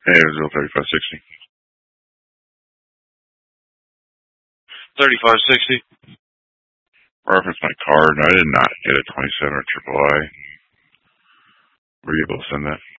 Hey, it was 3560. 3560. Reference my card, and I did not get a 27 or triple I. Were you able to send that?